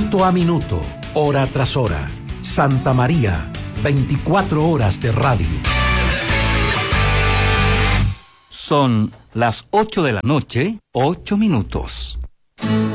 Minuto a minuto, hora tras hora. Santa María, 24 horas de radio. Son las 8 de la noche, 8 minutos.